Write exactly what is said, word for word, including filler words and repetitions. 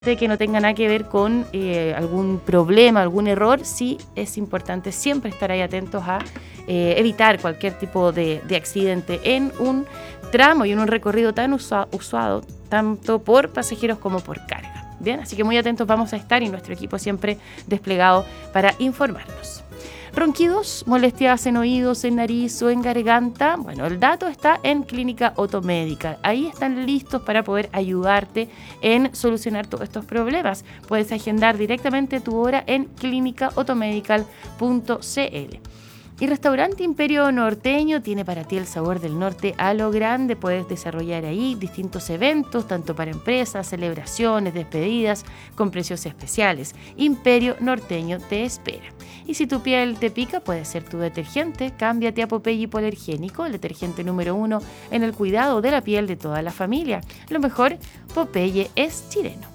que no tenga nada que ver con eh, algún problema, algún error, sí es importante siempre estar ahí atentos a eh, evitar cualquier tipo de, de accidente en un tramo y en un recorrido tan usa, usado tanto por pasajeros como por carga. Bien, así que muy atentos vamos a estar y nuestro equipo siempre desplegado para informarnos. Ronquidos, molestias en oídos, en nariz o en garganta. Bueno, el dato está en Clínica Otomédica. Ahí están listos para poder ayudarte en solucionar todos estos problemas. Puedes agendar directamente tu hora en clínica otomedical punto c l. Y Restaurante Imperio Norteño tiene para ti el sabor del norte a lo grande. Puedes desarrollar ahí distintos eventos, tanto para empresas, celebraciones, despedidas, con precios especiales. Imperio Norteño te espera. Y si tu piel te pica, puede ser tu detergente. Cámbiate a Popeye Hipoalergénico, el detergente número uno en el cuidado de la piel de toda la familia. Lo mejor, Popeye es chileno.